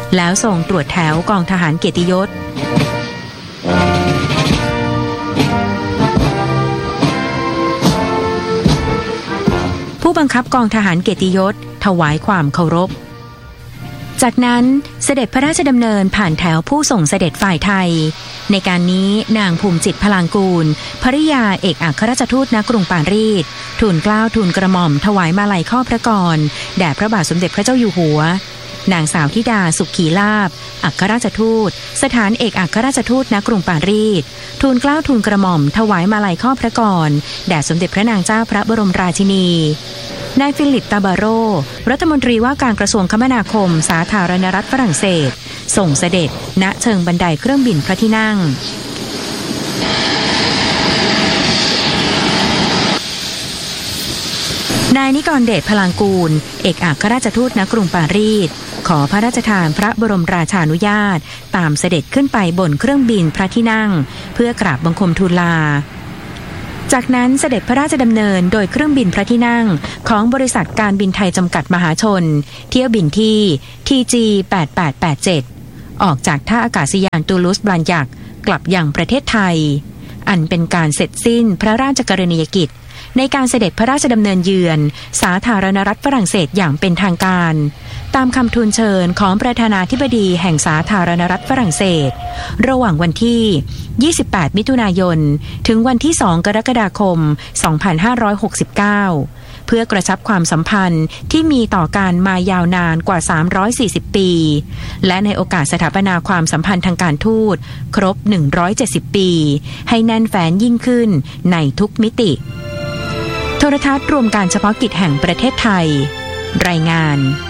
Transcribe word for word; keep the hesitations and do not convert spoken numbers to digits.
แล้วส่งตรวจแถวกองทหารเกียรติยศผู้บังคับกองทหารเกียรติยศถวายความเคารพจากนั้นเสด็จพระราชดำเนินผ่านแถวผู้ส่งเสด็จฝ่ายไทยในการนี้นางภูมิจิตรพลางกูลภริยาเอกอัครราชทูตณกรุงปารีสทูลเกล้าทูลกระหม่อมถวายมาลัยข้อพระกรแด่พระบาทสมเด็จพระเจ้าอยู่หัวนางสาวธิดาสุขีลาภอัครราชทูตสถานเอกอัครราชทูตณกรุงปารีสทูลเกล้าทูลกระหม่อมถวายมาลัยข้อพระกรแด่สมเด็จพระนางเจ้าพระบรมราชินีนายฟิลิปตาบาโรรัฐมนตรีว่าการกระทรวงคมนาคมสาธารณรัฐฝรั่งเศสส่งเสด็จณเชิงบันไดเครื่องบินพระที่นั่งนายนิกรเดชพลางกูลเอกอัครราชทูตณกรุงปารีสขอพระราชทานพระบรมราชานุญาตตามเสด็จขึ้นไปบนเครื่องบินพระที่นั่งเพื่อกราบบังคมทูลลาจากนั้นเสด็จพระราชดำเนินโดยเครื่องบินพระที่นั่งของบริษัทการบินไทยจำกัดมหาชนเที่ยวบินที่ ที จี แปดแปดแปดเจ็ด ออกจากท่าอากาศยานตูลูสบลานยักกลับยังประเทศไทยอันเป็นการเสร็จสิ้นพระราชกรณียกิจในการเสด็จพระราชดำเนินเยือนสาธารณรัฐฝรั่งเศสอย่างเป็นทางการตามคำทูลเชิญของประธานาธิบดีแห่งสาธารณรัฐฝรั่งเศสระหว่างวันที่ยี่สิบแปดมิถุนายนถึงวันที่สองกรกฎาคมสองพันห้าร้อยหกสิบเก้าเพื่อกระชับความสัมพันธ์ที่มีต่อกันมายาวนานกว่าสามร้อยสี่สิบปีและในโอกาสสถาปนาความสัมพันธ์ทางการทูตครบหนึ่งร้อยเจ็ดสิบปีให้แน่นแฟ้นยิ่งขึ้นในทุกมิติโทรทัศน์รวมการเฉพาะกิจแห่งประเทศไทยรายงาน